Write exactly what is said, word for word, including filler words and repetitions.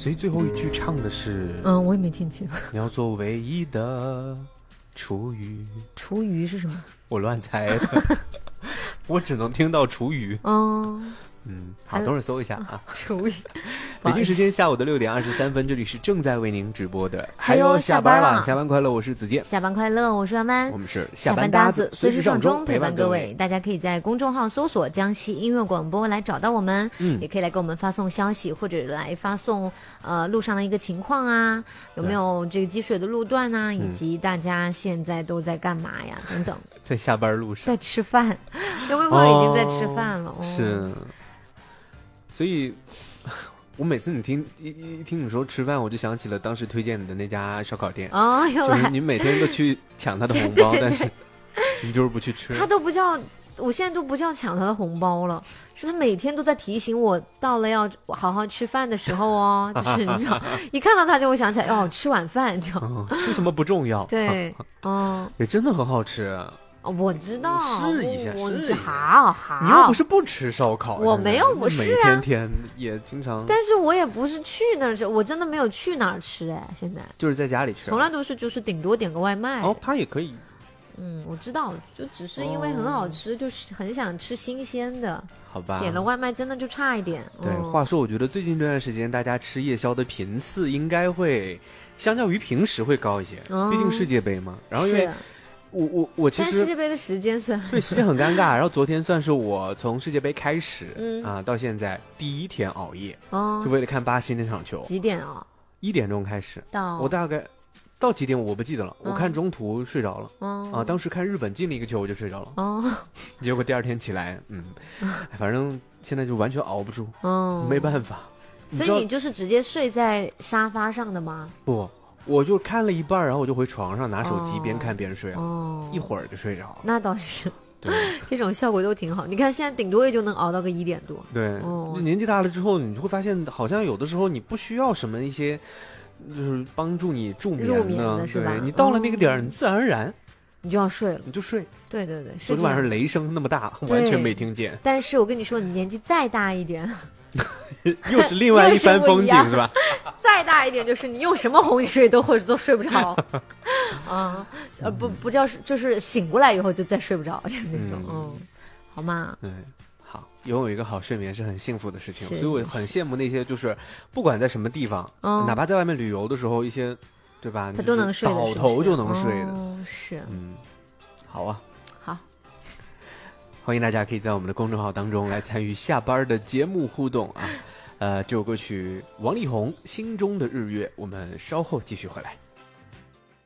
所以最后一句唱的是， 嗯，我也没听清。 你要做唯一的厨余。 厨余是什么？ 我乱猜的，我只能听到厨余。 哦。 嗯，好，等会儿搜一下啊。 厨余。 北京时间下午的六点二十三分，这里是正在为您直播的。 还有下班了， 下班快乐，我是子健。 下班快乐，我是万万。 我们是下班搭子，随时上钟陪伴各位。大家可以在公众号搜索江西音乐广播来找到我们，嗯，也可以来给我们发送消息，或者来发送呃路上的一个情况啊，有没有这个积水的路段啊，以及大家现在都在干嘛呀，等等。 在下班路上， 在吃饭，有位朋友已经在吃饭了。哦、 是。所以，我每次你听一一听你说吃饭，我就想起了当时推荐你的那家烧烤店。 哦， 就是你每天都去抢他的红包，但是你就是不去吃。 他都不叫，我现在都不叫抢他的红包了，是他每天都在提醒我，到了要好好吃饭的时候哦。就是你知道，一看到他就会想起来，哦，吃晚饭，你知道、 嗯、吃什么不重要。 对，哦， 也真的很好吃、啊。 我知道， 试一下， 我试一下。 好好， 你又不是不吃烧烤， 我没有不是、啊、 每天天也经常。 但是我也不是去那儿吃，我真的没有去哪儿吃哎，现在就是在家里吃， 从来都是就是顶多点个外卖。 哦，他也可以。 嗯，我知道，就只是因为很好吃，哦、就是很想吃新鲜的。 好吧， 点了外卖真的就差一点。 对， 嗯、 话说，我觉得最近这段时间大家吃夜宵的频次应该会相较于平时会高一些，嗯、毕竟世界杯嘛。然后因为。我我我其实但世界杯的时间是对时间很尴尬，然后昨天算是我从世界杯开始、 嗯、 啊到现在第一天熬夜， 哦， 就为了看巴西那场球。 几点啊？ 一点钟开始， 到我大概到几点我不记得了，嗯、我看中途睡着了， 哦、 啊，当时看日本进了一个球我就睡着了， 哦， 结果第二天起来，嗯，反正现在就完全熬不住， 哦， 没办法。 所以你就是直接睡在沙发上的吗？ 不。我就看了一半，然后我就回床上拿手机边看边睡了， 哦， 一会儿就睡着了。 那倒是， 对， 这种效果都挺好。你看现在顶多也就能熬到个一点多。 对，哦、年纪大了之后，你会发现好像有的时候你不需要什么一些，就是帮助你助眠入眠的是吧？ 对，你到了那个点儿，哦、你自然而然你就要睡了， 你就睡。 对对对， 昨天晚上雷声那么大，完全没听见。 但是我跟你说，你年纪再大一点。 又是另外一番风景是吧？ 再大一点就是你用什么哄你睡都或者都睡不着，啊，呃不不叫是就是醒过来以后就再睡不着就那种，嗯，好吗？ 对，好，拥有一个好睡眠是很幸福的事情，所以我很羡慕那些就是不管在什么地方， 嗯、 哪怕在外面旅游的时候，一些对吧， 他都能睡的， 倒头就能睡的， 哦、是， 嗯，好啊。 好， 欢迎大家可以在我们的公众号当中来参与下班的节目互动啊！呃，这首歌曲王力宏《心中的日月》，我们稍后继续回来。